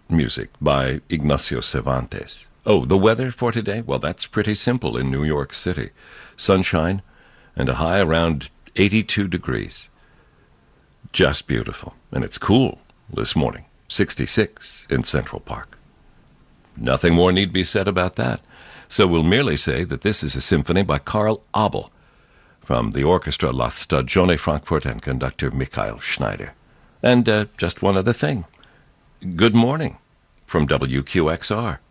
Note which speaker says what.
Speaker 1: music by Ignacio Cervantes. Oh, the weather for today? Well, that's pretty simple in New York City. Sunshine and a high around 82 degrees. Just beautiful. And it's cool this morning, 66 in Central Park. Nothing more need be said about that. So we'll merely say that this is a symphony by Karl Abel from the orchestra La Stagione Frankfurt and conductor Michael Schneider. And just one other thing. Good morning from WQXR.